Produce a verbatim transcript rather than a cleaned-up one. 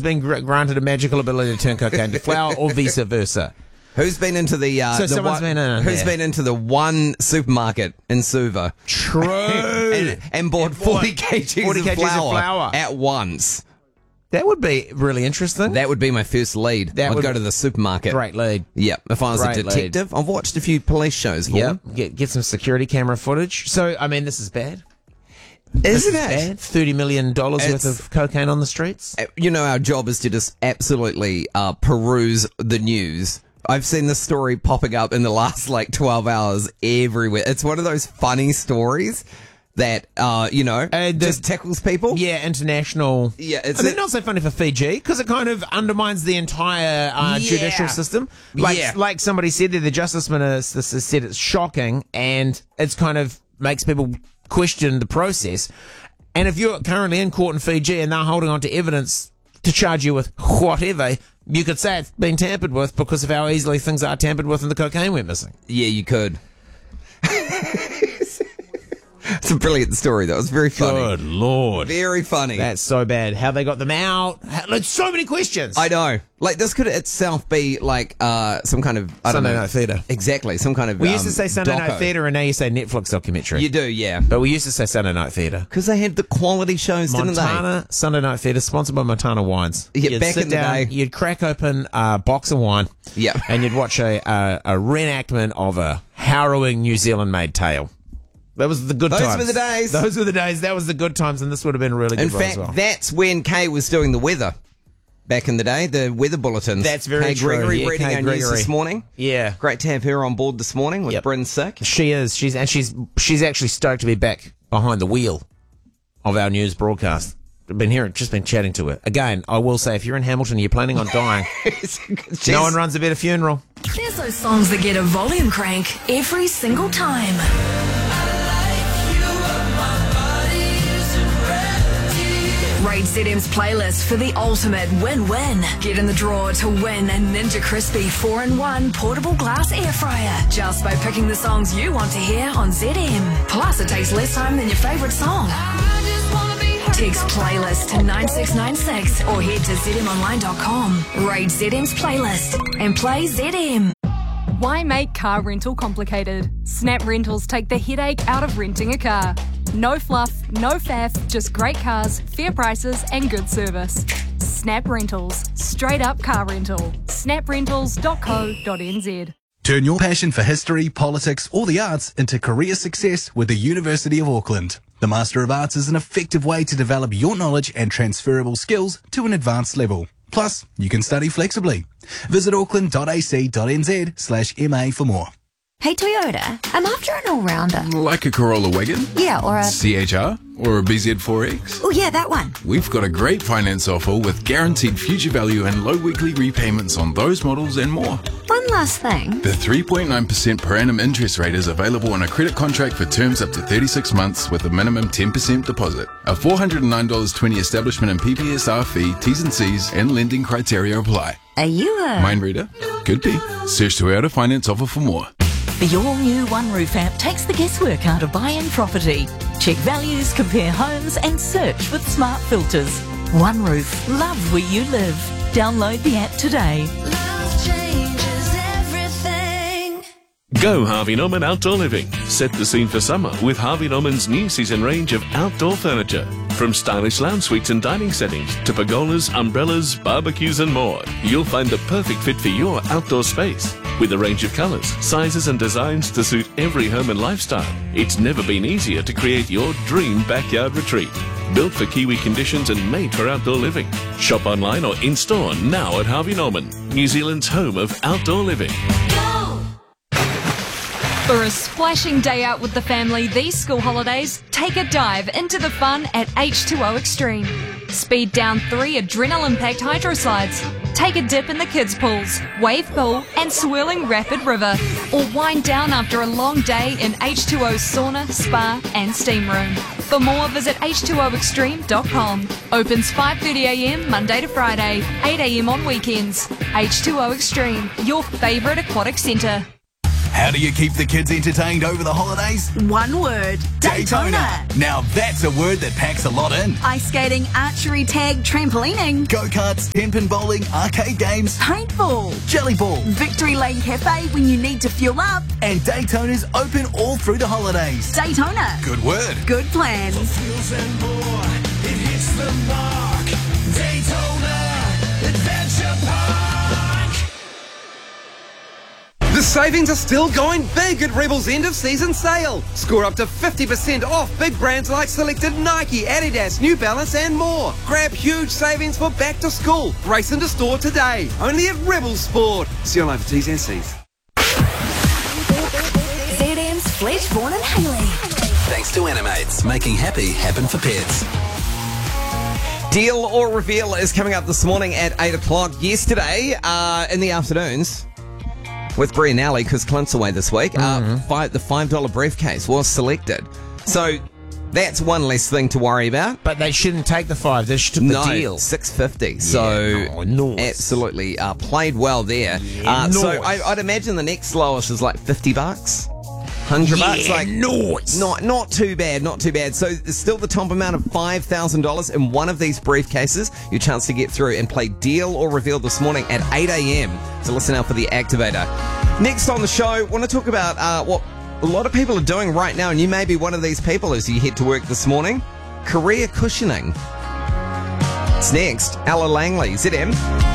been gr- granted a magical ability to turn cocaine to flour, or vice versa. Who's been into the uh, So the someone's one, been in Who's there. been into the one supermarket in Suva True. and, and bought forty kgs, forty of, kgs flour of flour at once? That would be really interesting. That would be my first lead. That I'd would- go to the supermarket. Great lead. Yeah, if I was Great a detective, I've watched a few police shows. For Yeah, get get some security camera footage. So, I mean, this is bad. Isn't This is it? bad. Thirty million dollars worth It's- of cocaine on the streets. You know, our job is to just absolutely uh, peruse the news. I've seen this story popping up in the last like twelve hours everywhere. It's one of those funny stories that, uh, you know, Uh, the- just tickles people. Yeah, international. Yeah, it's I mean, a- not so funny for Fiji because it kind of undermines the entire uh, Yeah. judicial system. Like, Yeah. like somebody said there, the justice minister said it's shocking and it's kind of makes people question the process. And if you're currently in court in Fiji and they're holding on to evidence to charge you with whatever, you could say it's been tampered with because of how easily things are tampered with and the cocaine went missing. Yeah, you could. It's a brilliant story, though. It's very funny. Good Lord. Very funny. That's so bad. How they got them out. How, like, so many questions. I know. Like, this could itself be like uh, some kind of I don't Sunday know. Night Theatre. Exactly, some kind of. We used to um, say Sunday doco. Night Theatre and now you say Netflix documentary. You do, yeah. But we used to say Sunday Night Theatre. Because they had the quality shows, didn't they? Montana Sunday Night Theatre, sponsored by Montana Wines. Yeah, you'd back sit in the down, day. You'd crack open a box of wine. Yeah. And you'd watch a, a, a reenactment of a harrowing New Zealand-made tale. That was the good Those times. were the days. Those were the days. That was the good times, and this would have been a really good In one fact, as well. that's when Kay was doing the weather. Back in the day, the weather bulletins. That's very Kay true. Gregory Yeah, reading Kay our news Gregory. this morning. Yeah. Great to have her on board this morning with Yep. Bryn sick. She is. She's and she's she's actually stoked to be back behind the wheel of our news broadcast. I've been hearing, just been chatting to her. Again, I will say, if you're in Hamilton and you're planning on dying, She's- no one runs a better funeral. There's those songs that get a volume crank every single time. Raid Z M's playlist for the ultimate win-win. Get in the draw to win a Ninja Crispy four in one portable glass air fryer just by picking the songs you want to hear on Z M. Plus, it takes less time than your favourite song. Text playlist to nine six nine six or head to z m online dot com. Raid Z M's playlist and play Z M. Why make car rental complicated? Snap Rentals take the headache out of renting a car. No fluff, no faff, just great cars, fair prices and good service. Snap Rentals. Straight up car rental. snap rentals dot co dot n z. Turn your passion for history, politics, or the arts into career success with the University of Auckland. The Master of Arts is an effective way to develop your knowledge and transferable skills to an advanced level. Plus, you can study flexibly. Visit auckland dot a c dot n z slash m a for more. Hey Toyota, I'm after an all-rounder. Like a Corolla Wagon? Yeah, or a... C H R? Or a B Z four X? Oh yeah, that one. We've got a great finance offer with guaranteed future value and low weekly repayments on those models and more. One last thing. The three point nine percent per annum interest rate is available on a credit contract for terms up to thirty-six months with a minimum ten percent deposit. A four hundred nine dollars twenty establishment and P P S R fee, T's and C's, and lending criteria apply. Are you a... Mind reader? Could be. Search Toyota Finance offer for more. The all-new One Roof app takes the guesswork out of buying property. Check values, compare homes and search with smart filters. One Roof. Love where you live. Download the app today. Love changes everything. Go Harvey Norman Outdoor Living. Set the scene for summer with Harvey Norman's new season range of outdoor furniture. From stylish lounge suites and dining settings to pergolas, umbrellas, barbecues and more. You'll find the perfect fit for your outdoor space. With a range of colours, sizes and designs to suit every home and lifestyle, it's never been easier to create your dream backyard retreat. Built for Kiwi conditions and made for outdoor living. Shop online or in-store now at Harvey Norman, New Zealand's home of outdoor living. For a splashing day out with the family these school holidays, take a dive into the fun at H two O Extreme. Speed down three adrenaline-packed hydro slides. Take a dip in the kids' pools, wave pool and swirling rapid river. Or wind down after a long day in H two O's sauna, spa and steam room. For more, visit h two o extreme dot com. Opens five thirty a m Monday to Friday, eight a m on weekends. H two O Extreme, your favourite aquatic centre. How do you keep the kids entertained over the holidays? One word. Daytona. Now that's a word that packs a lot in. Ice skating, archery, tag, trampolining, Go-karts, ten-pin bowling, arcade games, paintball, jelly ball, Victory Lane Cafe when you need to fuel up. and Daytona's open all through the holidays. Daytona. Good word. Good plans. The savings are still going big at Rebel's end of season sale. Score up to fifty percent off big brands like selected Nike, Adidas, New Balance and more. Grab huge savings for back to school. Race into store today. Only at Rebel Sport. See you online for T's and C's. Z M's Fletchborn and Haley. Thanks to Animates, making happy happen for pets. Deal or Reveal is coming up this morning at eight o'clock. Yesterday, uh, in the afternoons, with Brie and Ali, because Clint's away this week, mm-hmm. uh, five, the five dollar briefcase was selected. So that's one less thing to worry about. But they shouldn't take the five. They should take no, the deal. six fifty. So yeah, no, nice. absolutely uh, played well there. Yeah, uh, nice. So I, I'd imagine the next lowest is like fifty bucks. Hundred yeah, bucks, like nice. not not too bad, not too bad. So there's still the top amount of five thousand dollars in one of these briefcases. Your chance to get through and play Deal or Reveal this morning at eight a.m. So listen out for the activator. Next on the show, I want to talk about uh, what a lot of people are doing right now, and you may be one of these people as you head to work this morning. Career cushioning. It's next. Ella Langley, Z M.